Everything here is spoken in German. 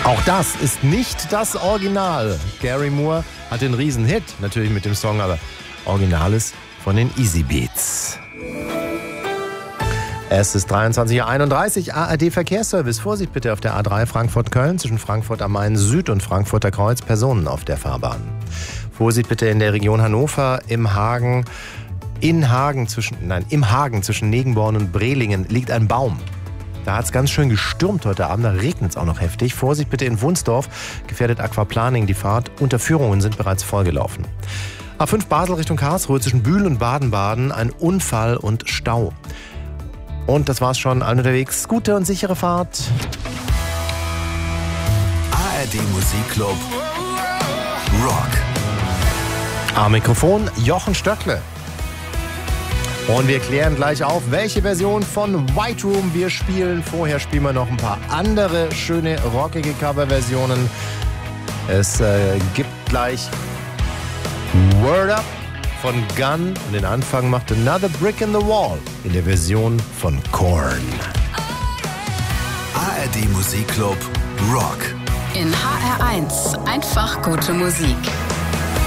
Auch das ist nicht das Original. Gary Moore hat den Riesenhit, natürlich mit dem Song, aber Original ist von den Easy Beats. Es ist 23:31 Uhr, ARD Verkehrsservice. Vorsicht bitte auf der A3 Frankfurt-Köln zwischen Frankfurt am Main Süd und Frankfurter Kreuz, Personen auf der Fahrbahn. Vorsicht bitte in der Region Hannover, im Hagen zwischen Negenborn und Brelingen liegt ein Baum. Da hat es ganz schön gestürmt heute Abend, da regnet es auch noch heftig. Vorsicht bitte in Wunsdorf, gefährdet Aquaplaning die Fahrt. Unterführungen sind bereits vollgelaufen. A5 Basel Richtung Karlsruhe zwischen Bühl und Baden-Baden, ein Unfall und Stau. Und das war's schon, allen unterwegs. Gute und sichere Fahrt. ARD Musikclub Rock. Am Mikrofon Jochen Stöckle. Und wir klären gleich auf, welche Version von White Room wir spielen. Vorher spielen wir noch ein paar andere schöne, rockige Coverversionen. Es gibt gleich Word Up von Gun und den Anfang macht Another Brick in the Wall in der Version von Korn. ARD Musikclub Rock. In HR1 einfach gute Musik.